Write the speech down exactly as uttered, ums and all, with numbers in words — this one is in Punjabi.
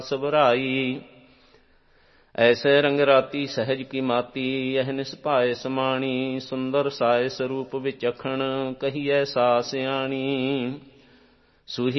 ਸਵਰਾਈ। ਐਸੈ ਰੰਗ ਰਾਤੀ ਸਹਿਜ ਕੀ ਮਾਤੀ, ਇਹ ਨਿਸਭਾਏ ਸਮਾਣੀ। ਸੁੰਦਰ ਸਾਇ ਸਰੂਪ ਵਿਚਖਣ, ਕਹੀਐ ਸਾ ਸਿਆਣੀ। ਸੁਹੀ